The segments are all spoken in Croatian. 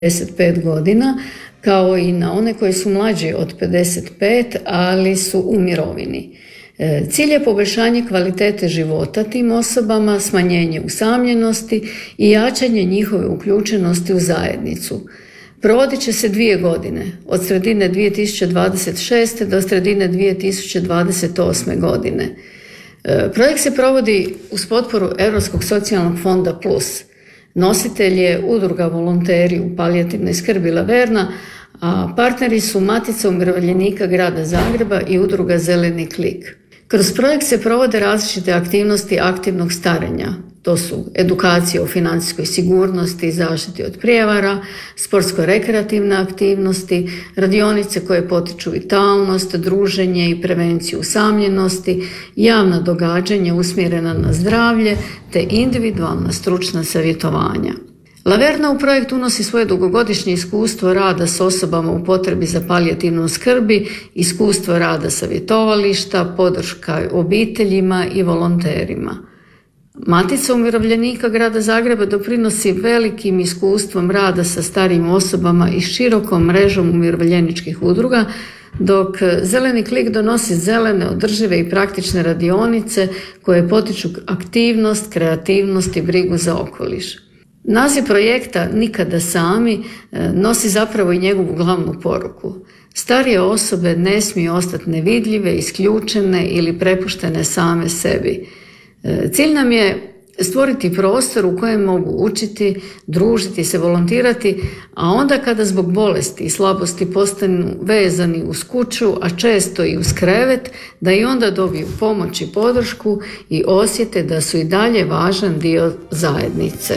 55 godina, kao i na one koji su mlađi od 55, ali su u mirovini. Cilj je poboljšanje kvalitete života tim osobama, smanjenje usamljenosti i jačanje njihove uključenosti u zajednicu. Provodit će se 2 godine, od sredine 2026. do sredine 2028. godine. Projekt se provodi uz potporu Europskog socijalnog fonda Plus. Nositelj je udruga Volonteri u palijativnoj skrbi Laverna, a partneri su Matica umirovljenika Grada Zagreba i udruga Zeleni klik. Kroz projekt se provode različite aktivnosti aktivnog starenja. To su edukacija o financijskoj sigurnosti i zaštiti od prijevara, sportsko-rekreativne aktivnosti, radionice koje potiču vitalnost, druženje i prevenciju usamljenosti, javna događanja usmjerena na zdravlje te individualna stručna savjetovanja. Laverna u projekt unosi svoje dugogodišnje iskustvo rada s osobama u potrebi za palijativnom skrbi, iskustvo rada savjetovališta, podrška obiteljima i volonterima. Matica umirovljenika Grada Zagreba doprinosi velikim iskustvom rada sa starijim osobama i širokom mrežom umirovljeničkih udruga, dok Zeleni klik donosi zelene, održive i praktične radionice koje potiču aktivnost, kreativnost i brigu za okoliš. Naziv projekta Nikada sami nosi zapravo i njegovu glavnu poruku. Starije osobe ne smiju ostati nevidljive, isključene ili prepuštene same sebi. Cilj nam je stvoriti prostor u kojem mogu učiti, družiti se, volontirati, a onda kada zbog bolesti i slabosti postanu vezani uz kuću, a često i uz krevet, da i onda dobiju pomoć i podršku i osjete da su i dalje važan dio zajednice.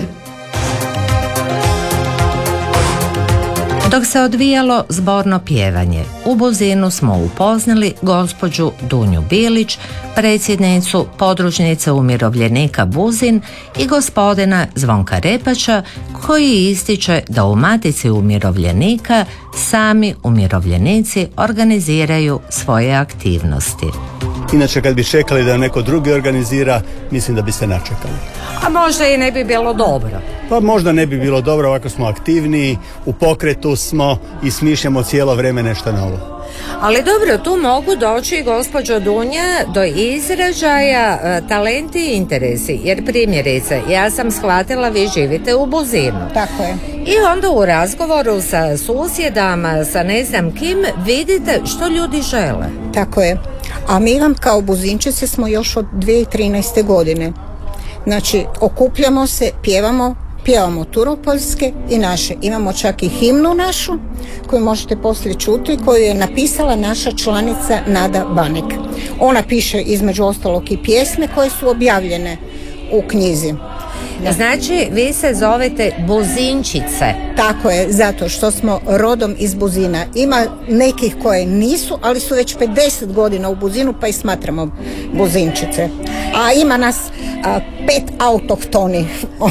Dok se odvijalo zborno pjevanje, u Buzinu smo upoznali gospođu Dunju Bilić, predsjednicu podružnice umirovljenika Buzin, i gospodina Zvonka Repača, koji ističe da u Matici umirovljenika sami umirovljenici organiziraju svoje aktivnosti. Inače, kad bi čekali da neko drugi organizira, mislim da bi se načekali. A možda i ne bi bilo dobro. Pa možda ne bi bilo dobro, ovako smo aktivniji, u pokretu smo i smišljamo cijelo vrijeme nešto novo. Ali dobro, tu mogu doći, gospođo Dunja, do izražaja talenti i interesi. Jer primjerice, ja sam shvatila, vi živite u Buzinu. Tako je. I onda u razgovoru sa susjedama, sa ne znam kim, vidite što ljudi žele. Tako je. A mi vam kao Buzinčice smo još od 2013. godine. Znači, okupljamo se, pjevamo turopoljske i naše. Imamo čak i himnu našu, koju možete poslije čuti, koju je napisala naša članica Nada Banek. Ona piše između ostalog i pjesme koje su objavljene u knjizi. Znači, vi se zovete Buzinčice. Tako je, zato što smo rodom iz Buzina. Ima nekih koje nisu, ali su već 50 godina u Buzinu, pa i smatramo Buzinčice. A ima nas 5 autohtoni.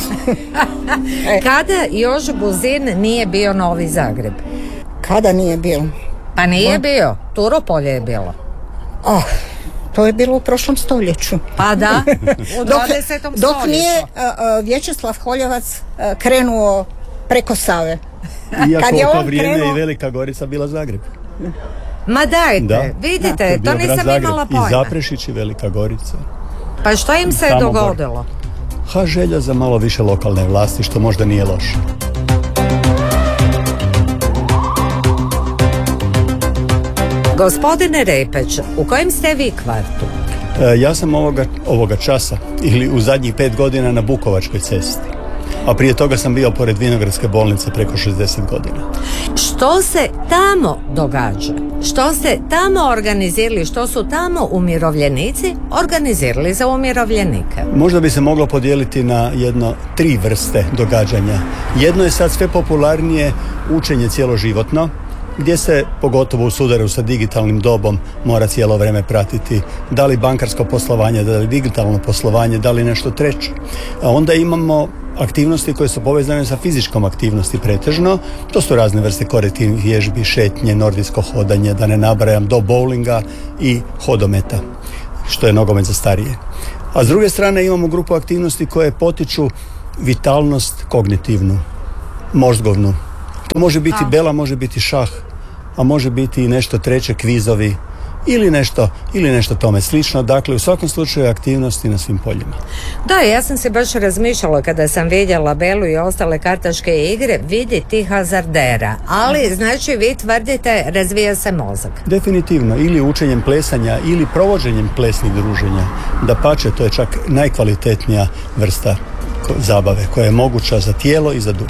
Kada još Buzin nije bio Novi Zagreb? Kada nije bio? Pa nije bio, Turopolje je bilo. To je bilo u prošlom stoljeću. Pa da, u 20. stoljeću. Dok nije Vječeslav Holjevac krenuo preko Save. Iako u to vrijeme i Velika Gorica bila Zagreb. Ma dajte, vidite, to nisam imala pojma. I Zaprešić i Velika Gorica. Pa što im se dogodilo? Želja za malo više lokalne vlasti, što možda nije loše. Gospodine Repeć, u kojem ste vi kvartu? Ja sam ovoga časa ili u zadnjih 5 godina na Bukovačkoj cesti. A prije toga sam bio pored Vinogradske bolnice preko 60 godina. Što se tamo događa? Što ste tamo organizirali? Što su tamo umirovljenici organizirali za umirovljenike? Možda bi se moglo podijeliti na 3 vrste događanja. Jedno je sad sve popularnije učenje cjeloživotno, gdje se, pogotovo u sudaru sa digitalnim dobom, mora cijelo vrijeme pratiti da li bankarsko poslovanje, da li digitalno poslovanje, da li nešto treće. A onda imamo aktivnosti koje su povezane sa fizičkom aktivnosti pretežno. To su razne vrste korektivnih vježbi, šetnje, nordijsko hodanje, da ne nabrajam, do bowlinga i hodometa, što je nogomet za starije. A s druge strane imamo grupu aktivnosti koje potiču vitalnost kognitivnu, mozgovnu, To može biti bela, može biti šah, a može biti i nešto treće, kvizovi ili nešto tome slično. Dakle, u svakom slučaju aktivnosti na svim poljima. Da, ja sam se baš razmišljala kada sam vidjela belu i ostale kartaške igre, vidi tih hazardera, ali znači vi tvrdite razvija se mozak. Definitivno, ili učenjem plesanja ili provođenjem plesnih druženja. Dapače, to je čak najkvalitetnija vrsta zabave koja je moguća za tijelo i za duh.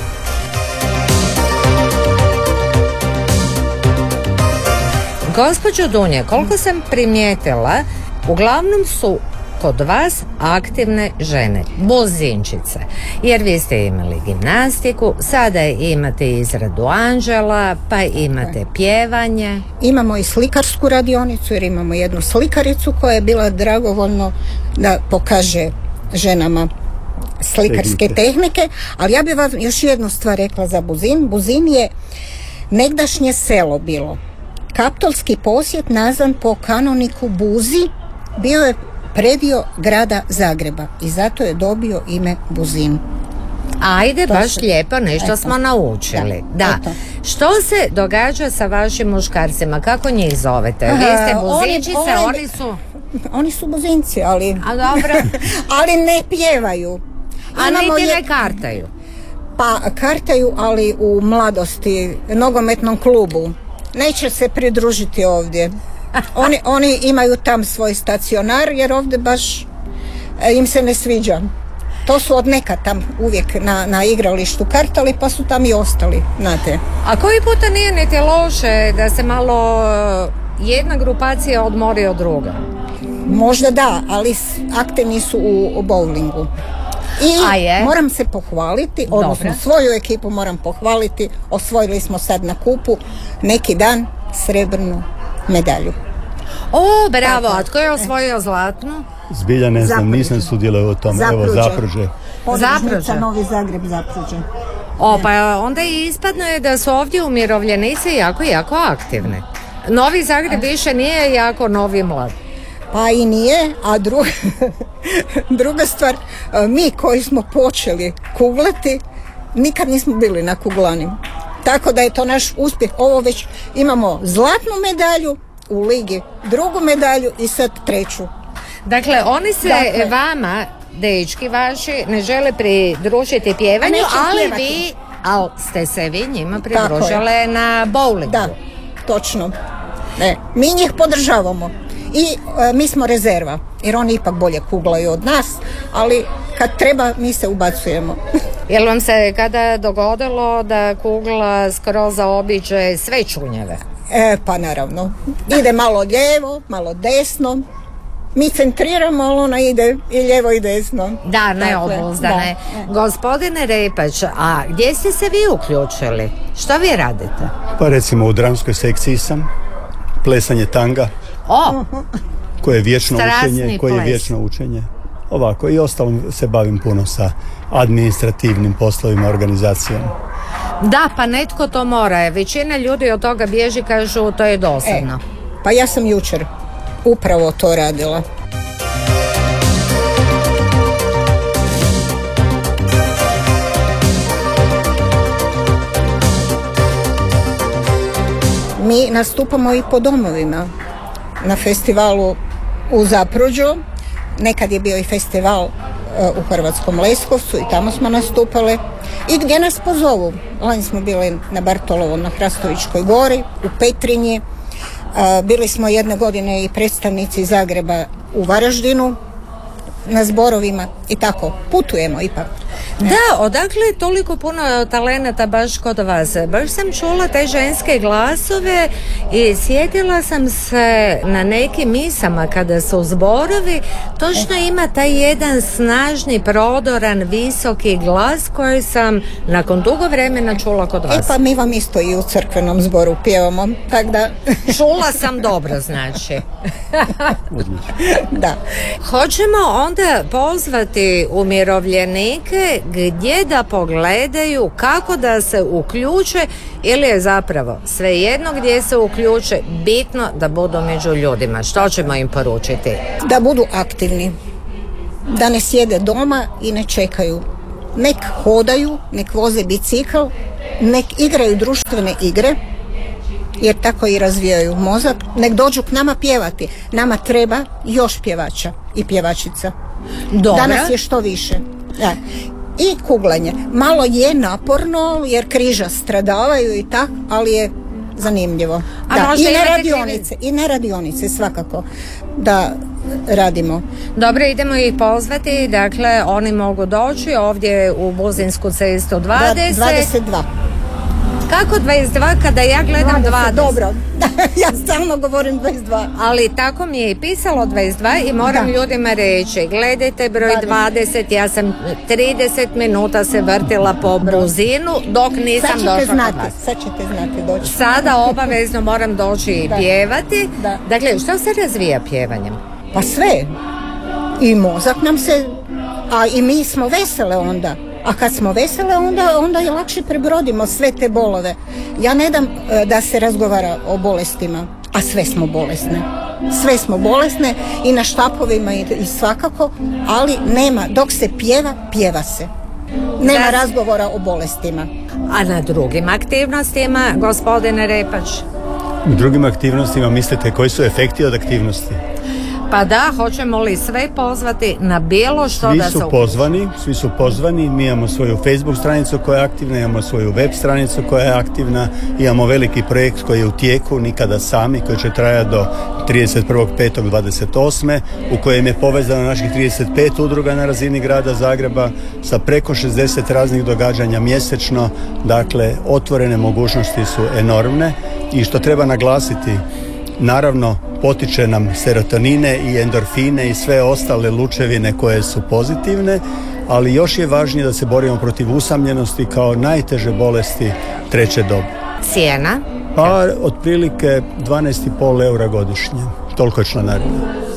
Gospođo Dunje, koliko sam primijetila, uglavnom su kod vas aktivne žene, buzinčice, jer vi ste imali gimnastiku, sada imate izradu anđela, pa imate pjevanje. Imamo i slikarsku radionicu, jer imamo jednu slikaricu koja je bila dragovoljno da pokaže ženama slikarske tehnike, ali ja bih vam još jednu stvar rekla za Buzin. Buzin je negdašnje selo bilo. Kaptolski posjed nazvan po kanoniku Buzi bio je predio grada Zagreba i zato je dobio ime Buzin. Ajde, baš lijepo, nešto smo naučili. Da. Što se događa sa vašim muškarcima? Kako njih zovete? Vi ste buzinčice, oni su... Oni su buzinci, ali... A dobro. ali ne pjevaju. A niti ne kartaju? Pa kartaju, ali u mladosti, nogometnom klubu. Neće se pridružiti ovdje. Oni imaju tam svoj stacionar, jer ovdje baš im se ne sviđa. To su od nekad tam uvijek na igralištu kartali, pa su tam i ostali, znate. A koji puta nije niti loše da se malo jedna grupacija odmori od druga? Možda da, ali aktivni su u bowlingu. I moram se pohvaliti, odnosno svoju ekipu moram pohvaliti, osvojili smo sad na kupu neki dan srebrnu medalju. O, bravo, a tko je osvojio zlatnu? Zbilja ne znam, nisam sudjelovao u tome. Zapruđe. Podružnica Novi Zagreb, Zapruđe. O, pa onda i ispadno je da su ovdje umirovljenici jako aktivne. Novi Zagreb više nije jako novi mlad. Pa i nije, a druga stvar, mi koji smo počeli kuglati, nikad nismo bili na kuglani. Tako da je to naš uspjeh. Ovo već imamo zlatnu medalju u ligi, drugu medalju i sad treću. Dakle, oni se vama, dečki vaši, ne žele pridružiti pjevanju, ali ste se vi njima pridružile na bowlingu. Da, točno. Mi njih podržavamo. I mi smo rezerva, jer oni ipak bolje kuglaju od nas, ali kad treba mi se ubacujemo. Jel vam se kada dogodilo da kugla skroz zaobiđe sve čunjeve? Pa naravno. Ide malo lijevo, malo desno. Mi centriramo, ali ona ide i lijevo i desno. Da, neobuzdane. Gospodine Repač, a gdje ste se vi uključili? Što vi radite? Pa recimo u dramskoj sekciji sam. Plesanje tanga. Koje je vječno učenje. Ovako, i ostalom se bavim puno sa administrativnim poslovima, organizacijom. Da, pa netko to mora. Većina ljudi od toga bježi, kažu to je dosadno. Pa ja sam jučer upravo to radila. Mi nastupamo i po domovima. Na festivalu u Zapruđu, nekad je bio i festival u Hrvatskom Leskovcu i tamo smo nastupale. I gdje nas pozovu? Lani smo bili na Bartolovu na Hrastovičkoj gori, u Petrinji. Bili smo jedne godine i predstavnici Zagreba u Varaždinu na zborovima i tako, putujemo ipak. Da, odakle je toliko puno talenata baš kod vas? Baš sam čula te ženske glasove i sjetila sam se na nekim misama kada su zborovi, točno ima taj jedan snažni, prodoran, visoki glas koji sam nakon dugo vremena čula kod vas. Pa mi vam isto i u crkvenom zboru pjevamo, tak da... Čula sam dobro, znači. Da. Hoćemo onda pozvati umirovljenike gdje da pogledaju, kako da se uključe, ili je zapravo svejedno gdje se uključe, bitno da budu među ljudima. Što ćemo im poručiti? Da budu aktivni, da ne sjede doma i ne čekaju. Nek hodaju, nek voze bicikl, nek igraju društvene igre, jer tako i razvijaju mozak, nek dođu k nama pjevati. Nama treba još pjevača i pjevačica. Dobro. Danas je što više. Da. I kuglanje. Malo je naporno jer križa stradavaju i tak, ali je zanimljivo. Da. I na radionice svakako da radimo. Dobro, idemo ih pozvati, dakle oni mogu doći ovdje u Buzinsku cestu 20. 22. Kako 22 kada ja gledam 20? Dobro, ja stalno govorim 22. Ali tako mi je i pisalo 22 i moram ljudima reći, gledajte broj 20, ja sam 30 minuta se vrtila po Buzinu dok nisam došla kod vas. Sad ćete znati doći. Sada obavezno moram doći i pjevati. Da. Dakle, što se razvija pjevanjem? Pa sve. I mozak nam se, a i mi smo vesele onda. A kad smo vesele, onda je lakše prebrodimo sve te bolove. Ja ne dam da se razgovara o bolestima, a sve smo bolesne. Sve smo bolesne i na štapovima i svakako, ali nema, dok se pjeva se. Nema razgovora o bolestima. A na drugim aktivnostima, gospodine Repač? U drugim aktivnostima mislite koji su efekti od aktivnosti? Pa da, hoćemo li sve pozvati na bilo što svi da se... Svi su pozvani, mi imamo svoju Facebook stranicu koja je aktivna, imamo svoju web stranicu koja je aktivna, imamo veliki projekt koji je u tijeku, Nikada sami, koji će trajati do 31.5.28. u kojem je povezano naših 35 udruga na razini grada Zagreba sa preko 60 raznih događanja mjesečno, dakle otvorene mogućnosti su enormne i što treba naglasiti, naravno potiče nam serotonine i endorfine i sve ostale lučevine koje su pozitivne, ali još je važnije da se borimo protiv usamljenosti kao najteže bolesti treće dobi. Cijena? Pa otprilike 12,5 eura godišnje, toliko je članarina.